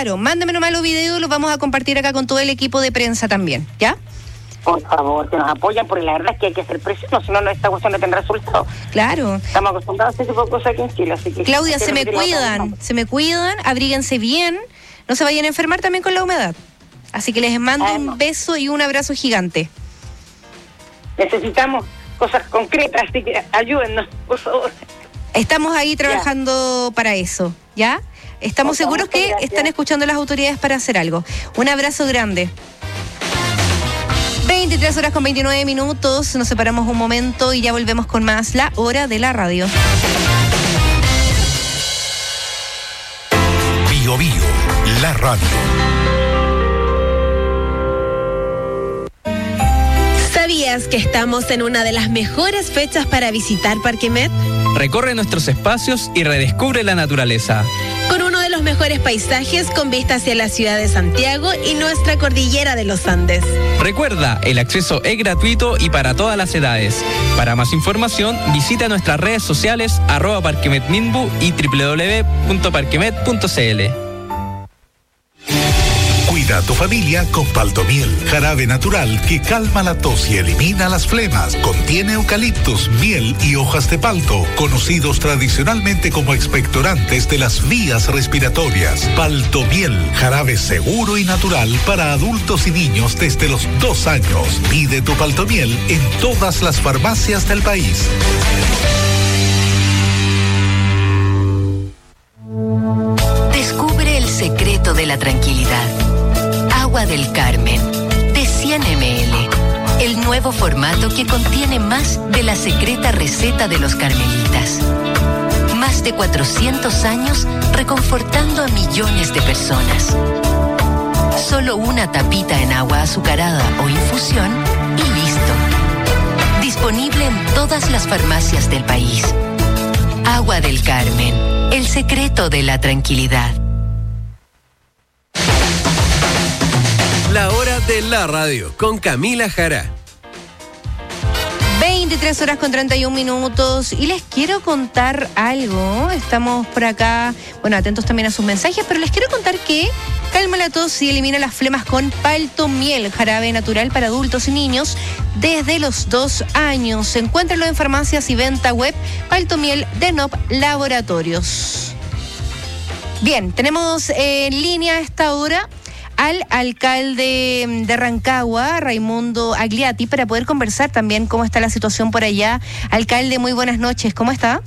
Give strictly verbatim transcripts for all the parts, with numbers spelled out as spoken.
Claro, mándame nomás los videos, los vamos a compartir acá con todo el equipo de prensa también, ¿ya? Por favor, que nos apoyan, porque la verdad es que hay que ser precisos, si no, esta cuestión no tendrá resultados. Claro. Estamos acostumbrados a ese tipo de cosas aquí en Chile, así que... Claudia, se me cuidan, se me cuidan, abríguense bien, no se vayan a enfermar también con la humedad. Así que les mando ah, no. un beso y un abrazo gigante. Necesitamos cosas concretas, así que ayúdennos, por favor. Estamos ahí trabajando ya. para eso, ¿ya? Estamos Opa, seguros que gracias. Están escuchando las autoridades para hacer algo. Un abrazo grande. veintitrés horas con veintinueve minutos, nos separamos un momento y ya volvemos con más La Hora de la Radio. Bio Bio, la radio. ¿Sabías que estamos en una de las mejores fechas para visitar Parque Met? Recorre nuestros espacios y redescubre la naturaleza. Con uno de los mejores paisajes con vista hacia la ciudad de Santiago y nuestra cordillera de los Andes. Recuerda, el acceso es gratuito y para todas las edades. Para más información, visita nuestras redes sociales arroba parquemetminbu y doble u doble u doble u punto parquemet punto c l. Cuida a tu familia con Paltomiel, jarabe natural que calma la tos y elimina las flemas. Contiene eucaliptus, miel y hojas de palto, conocidos tradicionalmente como expectorantes de las vías respiratorias. Paltomiel, jarabe seguro y natural para adultos y niños desde los dos años. Pide tu Paltomiel en todas las farmacias del país. Descubre el secreto de la tranquilidad. Agua del Carmen, de cien mililitros. El nuevo formato que contiene más de la secreta receta de los carmelitas. Más de cuatrocientos años reconfortando a millones de personas. Solo una tapita en agua azucarada o infusión y listo. Disponible en todas las farmacias del país. Agua del Carmen, el secreto de la tranquilidad. La Hora de la Radio, con Camila Jara. veintitrés horas con treinta y un minutos y les quiero contar algo. Estamos por acá, bueno, atentos también a sus mensajes, pero les quiero contar que calma la tos y elimina las flemas con Paltomiel, jarabe natural para adultos y niños desde los dos años. Encuéntralo en farmacias y venta web. Paltomiel de N O P Laboratorios. Bien, tenemos en línea a esta hora al alcalde de Rancagua, Raimundo Agliati, para poder conversar también cómo está la situación por allá. Alcalde, muy buenas noches, ¿cómo está?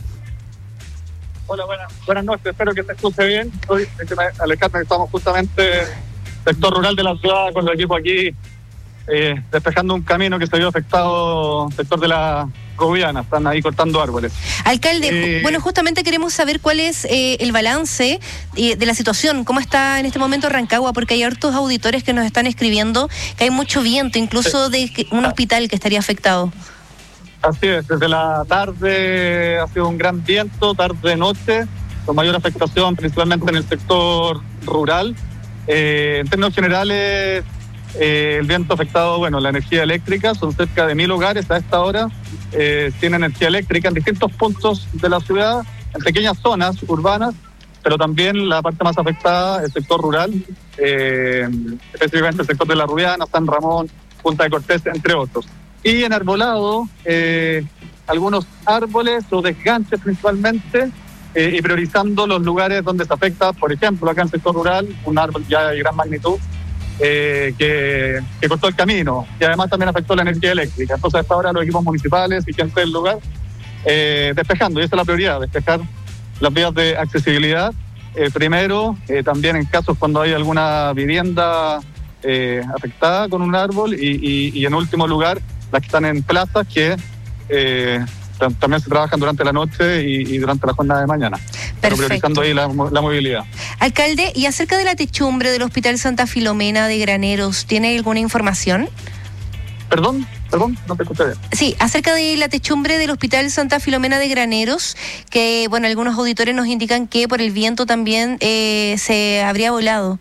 Hola, buenas, buenas noches, espero que se escuche bien. Soy el alcalde, estamos justamente en el sector rural de la ciudad con el equipo aquí, eh, despejando un camino que se vio afectado, sector de la Rubiana, están ahí cortando árboles. Alcalde, eh, bueno, justamente queremos saber cuál es eh, el balance eh, de la situación, cómo está en este momento Rancagua, porque hay hartos auditores que nos están escribiendo que hay mucho viento, incluso de un hospital que estaría afectado. Así es, desde la tarde ha sido un gran viento, tarde-noche, con mayor afectación principalmente en el sector rural. Eh, en términos generales, eh, el viento ha afectado, bueno, la energía eléctrica, son cerca de mil hogares a esta hora. Eh, tiene energía eléctrica en distintos puntos de la ciudad, en pequeñas zonas urbanas, pero también la parte más afectada, el sector rural, eh, específicamente el sector de la Rubiana, San Ramón, Punta de Cortés, entre otros. Y en arbolado, eh, algunos árboles o desganches principalmente, eh, y priorizando los lugares donde se afecta, por ejemplo, acá en el sector rural, un árbol ya de gran magnitud, Eh, que, que cortó el camino y además también afectó la energía eléctrica. Entonces hasta ahora los equipos municipales y gente del lugar eh, despejando, y esa es la prioridad, despejar las vías de accesibilidad eh, primero, eh, también en casos cuando hay alguna vivienda eh, afectada con un árbol y, y, y en último lugar las que están en plazas que eh, también se trabajan durante la noche y, y durante la jornada de mañana. Perfecto. Pero priorizando ahí la, la movilidad. Alcalde, y acerca de la techumbre del Hospital Santa Filomena de Graneros, ¿tiene alguna información? Perdón, perdón, no te escuché bien. Sí, acerca de la techumbre del Hospital Santa Filomena de Graneros, que, bueno, algunos auditores nos indican que por el viento también eh, se habría volado.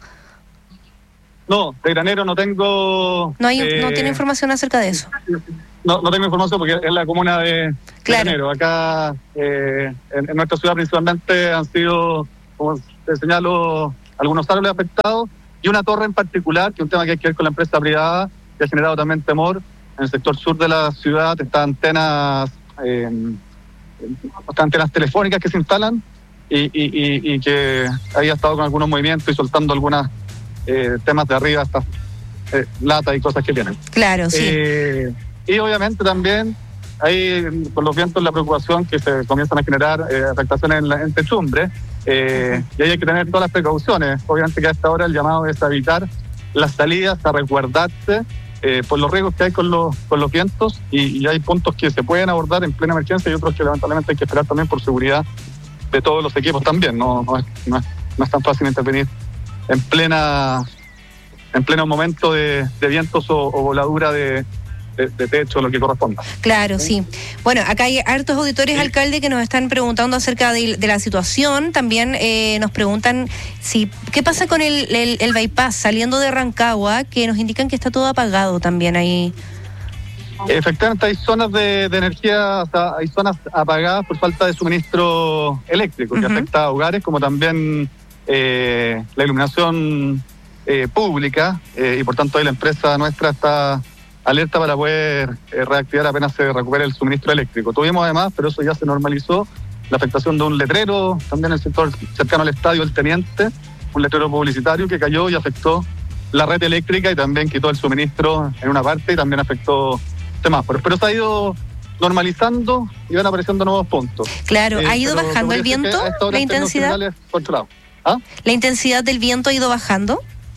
No, de Granero no tengo... No hay, eh, no tiene información acerca de eso. No, no tengo información porque es la comuna de, claro. de Granero. Acá eh, en, en nuestra ciudad principalmente han sido, como te señalo, algunos árboles afectados y una torre en particular, que es un tema que hay que ver con la empresa privada, que ha generado también temor. En el sector sur de la ciudad están antenas, eh, están antenas telefónicas que se instalan y, y, y, y que ahí ha estado con algunos movimientos y soltando algunos eh, temas de arriba, estas eh, latas y cosas que tienen. Claro, sí. Eh, y obviamente también hay con los vientos la preocupación que se comienzan a generar eh, afectaciones en, la, en techumbre eh, y ahí hay que tener todas las precauciones. Obviamente que a esta hora el llamado es a evitar las salidas, a resguardarse eh, por los riesgos que hay con los, con los vientos y, y hay puntos que se pueden abordar en plena emergencia y otros que lamentablemente hay que esperar también por seguridad de todos los equipos también. No, no, es, no, es, no es tan fácil intervenir en plena en pleno momento de, de vientos o, o voladura de De, de techo, lo que corresponda. Claro, sí. Bueno, acá hay hartos auditores, sí. Alcalde, que nos están preguntando acerca de, de la situación. También eh, nos preguntan si qué pasa con el, el, el bypass saliendo de Rancagua, que nos indican que está todo apagado también ahí. Efectivamente, hay zonas de, de energía, o sea, hay zonas apagadas por falta de suministro eléctrico, uh-huh. que afecta a hogares, como también eh, la iluminación eh, pública, eh, y por tanto ahí la empresa nuestra está alerta para poder eh, reactivar apenas se recupere el suministro eléctrico. Tuvimos además, pero eso ya se normalizó, la afectación de un letrero, también en el sector cercano al estadio El Teniente, un letrero publicitario que cayó y afectó la red eléctrica y también quitó el suministro en una parte y también afectó semáforos. Pero se ha ido normalizando y van apareciendo nuevos puntos. Claro, ¿ha ido eh, bajando el viento, la intensidad? ¿Ah? ¿La intensidad del viento ha ido bajando?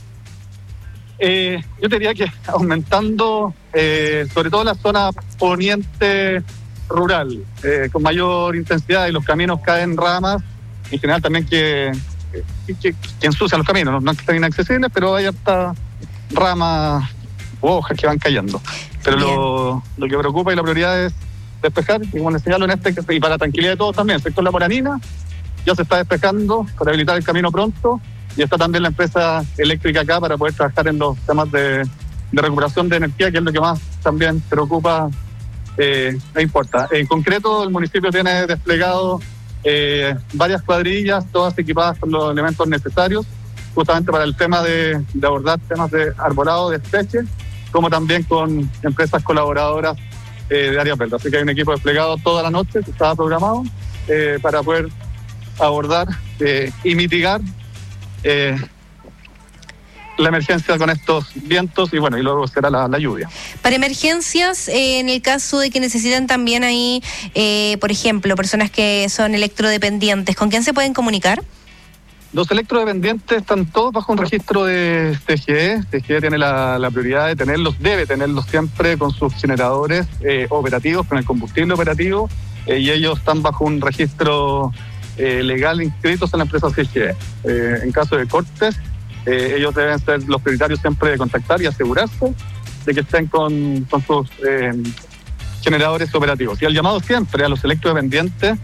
Eh, yo diría que aumentando, eh, sobre todo en la zona poniente rural, eh, con mayor intensidad y los caminos caen ramas, en general también que, que, que, que ensucian los caminos, no, no que están inaccesibles, pero hay hasta ramas u hojas que van cayendo. Pero lo, lo que preocupa y la prioridad es despejar, y como les señalo en este, y para la tranquilidad de todos también, el sector La Moranina ya se está despejando para habilitar el camino pronto. Y está también la empresa eléctrica acá para poder trabajar en los temas de, de recuperación de energía, que es lo que más también preocupa eh, e importa. En concreto, el municipio tiene desplegado eh, varias cuadrillas, todas equipadas con los elementos necesarios, justamente para el tema de, de abordar temas de arbolado, de especies, como también con empresas colaboradoras eh, de áreas verdes. Así que hay un equipo desplegado toda la noche, que estaba programado, eh, para poder abordar eh, y mitigar Eh, la emergencia con estos vientos y bueno, y luego será la, la lluvia. Para emergencias, eh, en el caso de que necesiten también ahí, eh, por ejemplo, personas que son electrodependientes, ¿con quién se pueden comunicar? Los electrodependientes están todos bajo un registro de T G E. T G E tiene la, la prioridad de tenerlos, debe tenerlos siempre con sus generadores eh, operativos, con el combustible operativo, eh, y ellos están bajo un registro Eh, legal inscritos en la empresa T G E. Eh, en caso de cortes, eh, ellos deben ser los prioritarios siempre de contactar y asegurarse de que estén con, con sus eh, generadores operativos. Y el llamado siempre a los electrodependientes,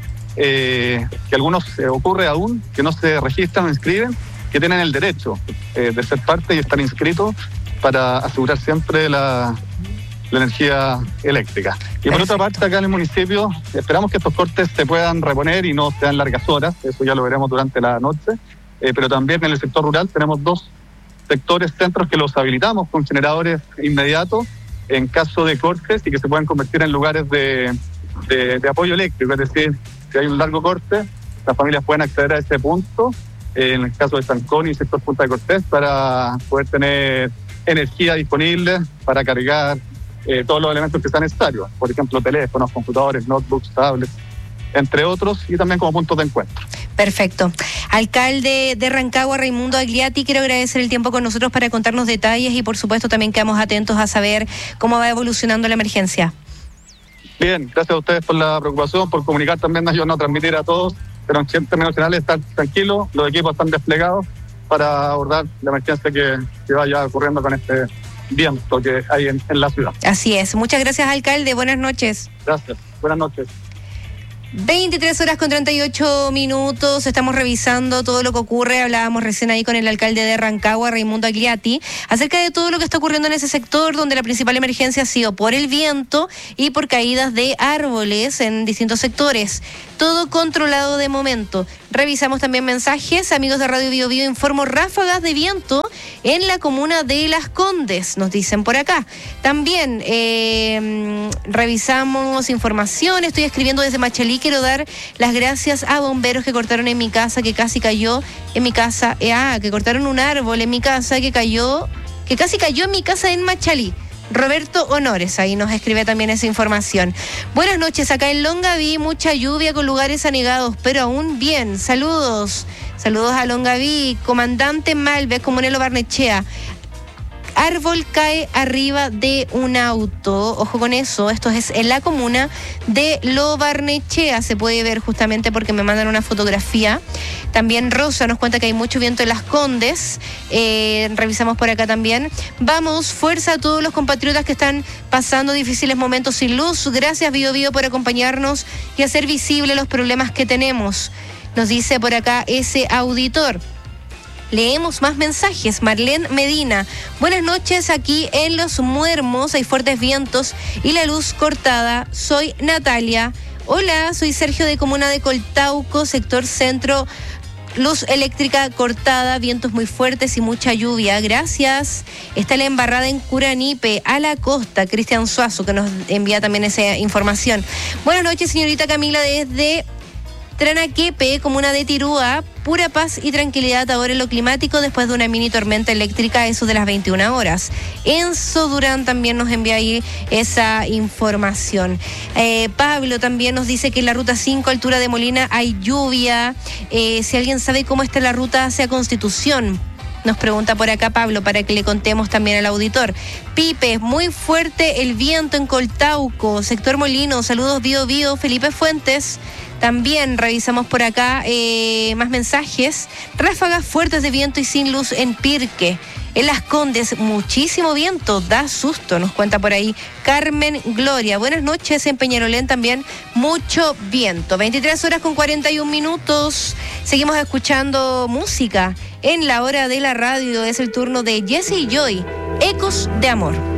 eh, que algunos eh, ocurre aún, que no se registran o inscriben, que tienen el derecho eh, de ser parte y estar inscritos para asegurar siempre la la energía eléctrica. Y por otra parte, acá en el municipio, esperamos que estos cortes se puedan reponer y no sean largas horas, eso ya lo veremos durante la noche, eh, pero también en el sector rural tenemos dos sectores, centros que los habilitamos con generadores inmediatos en caso de cortes y que se puedan convertir en lugares de, de, de apoyo eléctrico, es decir, si hay un largo corte, las familias pueden acceder a ese punto, eh, en el caso de Sancón y sector Punta de Cortés, para poder tener energía disponible para cargar Eh, todos los elementos que sean necesarios, por ejemplo teléfonos, computadores, notebooks, tablets, entre otros, y también como puntos de encuentro. Perfecto. Alcalde de Rancagua, Raimundo Agliati, quiero agradecer el tiempo con nosotros para contarnos detalles y por supuesto también quedamos atentos a saber cómo va evolucionando la emergencia. Bien, gracias a ustedes por la preocupación, por comunicar también, yo no transmitir a todos, pero en términos generales estar tranquilos, los equipos están desplegados para abordar la emergencia que, que vaya ocurriendo con este viento que hay en, en la ciudad. Así es. Muchas gracias, alcalde. Buenas noches. Gracias. Buenas noches. veintitrés horas con treinta y ocho minutos, estamos revisando todo lo que ocurre, hablábamos recién ahí con el alcalde de Rancagua, Raimundo Agliati, acerca de todo lo que está ocurriendo en ese sector, donde la principal emergencia ha sido por el viento y por caídas de árboles en distintos sectores. Todo controlado de momento. Revisamos también mensajes. Amigos de Radio Bio Bio, informo ráfagas de viento en la comuna de Las Condes, nos dicen por acá. También eh, revisamos información. Estoy escribiendo desde Machalí. Quiero dar las gracias a bomberos que cortaron en mi casa, que casi cayó en mi casa. Eh, ah, que cortaron un árbol en mi casa, que cayó, que casi cayó en mi casa en Machalí. Roberto Honores, ahí nos escribe también esa información. Buenas noches, acá en Longaví, mucha lluvia con lugares anegados, pero aún bien. Saludos, saludos a Longaví. Comandante Malves, Comunelo Barnechea. Árbol cae arriba de un auto. Ojo con eso, esto es en la comuna de Lo Barnechea. Se puede ver justamente porque me mandan una fotografía. También Rosa nos cuenta que hay mucho viento en Las Condes. Eh, revisamos por acá también. Vamos, fuerza a todos los compatriotas que están pasando difíciles momentos sin luz. Gracias, Bio Bio, por acompañarnos y hacer visible los problemas que tenemos. Nos dice por acá ese auditor. Leemos más mensajes. Marlene Medina. Buenas noches, aquí en Los Muermos hay fuertes vientos y la luz cortada. Soy Natalia. Hola, soy Sergio de Comuna de Coltauco, sector centro. Luz eléctrica cortada, vientos muy fuertes y mucha lluvia. Gracias. Está la embarrada en Curanipe, a la costa. Cristian Suazo, que nos envía también esa información. Buenas noches, señorita Camila, desde Tranaquepe, comuna de Tirúa. Pura paz y tranquilidad ahora en lo climático después de una mini tormenta eléctrica, eso de las veintiuna horas. Enzo Durán también nos envía ahí esa información. Eh, Pablo también nos dice que en la ruta cinco, altura de Molina, hay lluvia. Eh, si alguien sabe cómo está la ruta hacia Constitución, nos pregunta por acá Pablo, para que le contemos también al auditor. Pipe, muy fuerte el viento en Coltauco, sector Molino. Saludos, Bio Bio. Felipe Fuentes. También revisamos por acá eh, más mensajes. Ráfagas fuertes de viento y sin luz en Pirque. En Las Condes, muchísimo viento, da susto, nos cuenta por ahí Carmen Gloria. Buenas noches, en Peñarolén también mucho viento. veintitrés horas con cuarenta y un minutos. Seguimos escuchando música en la hora de la radio. Es el turno de Jesse y Joy, Ecos de Amor.